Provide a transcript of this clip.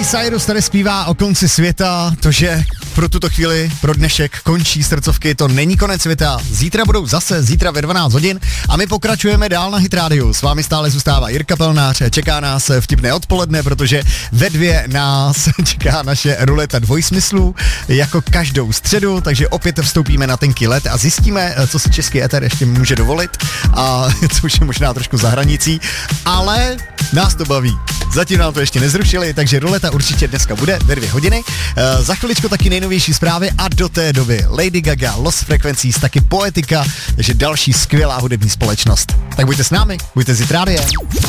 Cyrus tady zpívá o konci světa, to, že pro tuto chvíli, pro dnešek končí srdcovky, to není konec světa. Zítra budou zítra ve 12 hodin a my pokračujeme dál na Hit Radio. S vámi stále zůstává Jirka Pelnář, čeká nás vtipné odpoledne, protože ve 2 nás čeká naše ruleta dvojsmyslů, jako každou středu, takže opět vstoupíme na tenký led a zjistíme, co si český éter ještě může dovolit, a což je možná trošku za hranicí, ale nás to baví. Zatím nám to ještě nezrušili, takže ruleta určitě dneska bude ve 2 hodiny. Za chviličku taky nejnovější zprávy a do té doby Lady Gaga, Lost Frequencies, taky Poetika, takže další skvělá hudební společnost. Tak buďte s námi, buďte s Hit Rádiem.